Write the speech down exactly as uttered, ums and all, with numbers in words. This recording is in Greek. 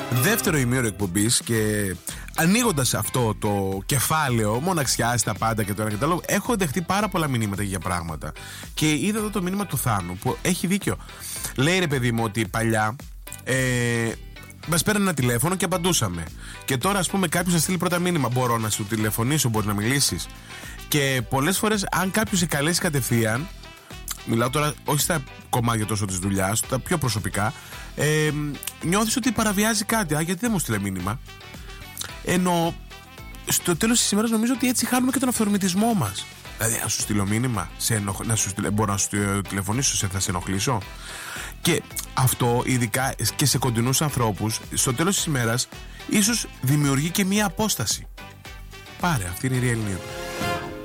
Δεύτερο ημίωρο εκπομπής και ανοίγοντας αυτό το κεφάλαιο, μοναξιά στα πάντα και το ένα και το άλλο, έχω δεχτεί πάρα πολλά μηνύματα για πράγματα. Και είδα εδώ το μήνυμα του Θάνου που έχει δίκιο. Λέει ρε παιδί μου ότι παλιά ε, μας παίρνει ένα τηλέφωνο και απαντούσαμε. Και τώρα, ας πούμε, κάποιος θα στείλει πρώτα μήνυμα: μπορώ να σου τηλεφωνήσω, μπορεί να μιλήσεις. Και πολλές φορές, αν κάποιος σε καλέσει κατευθείαν, μιλάω τώρα όχι στα κομμάτια τόσο της δουλειάς, τα πιο προσωπικά, ε, νιώθεις ότι παραβιάζει κάτι. Α, γιατί δεν μου στείλε μήνυμα. Ενώ στο τέλος της ημέρας νομίζω ότι έτσι χάνουμε και τον αυθορμητισμό μας. Δηλαδή, να σου στείλω μήνυμα, σε ενοχ... να σου στείλω... μπορώ να σου τηλεφωνήσω, σε... θα σε ενοχλήσω. Και αυτό, ειδικά και σε κοντινούς ανθρώπους, στο τέλος της ημέρας, ίσως δημιουργεί και μία απόσταση. Πάρε, αυτή είναι η Real News.